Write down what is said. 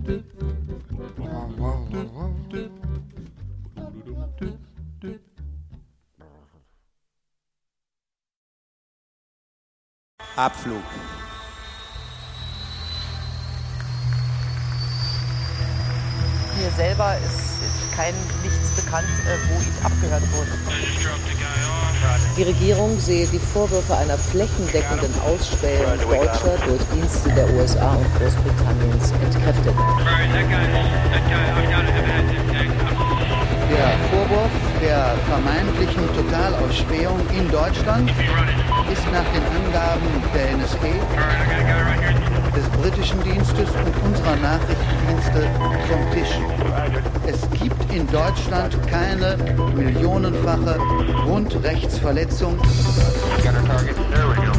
Abflug. Mir selber ist nichts bekannt, wo ich abgehört wurde. Die Regierung sehe die Vorwürfe einer flächendeckenden Ausspähung Deutscher durch Dienste der USA und Großbritanniens entkräftet. Der Vorwurf der vermeintlichen Totalausspähung in Deutschland ist nach den Angaben der NSA, des britischen Dienstes und unserer Nachrichtendienste vom Tisch. Es gibt in Deutschland keine millionenfache Grundrechtsverletzung.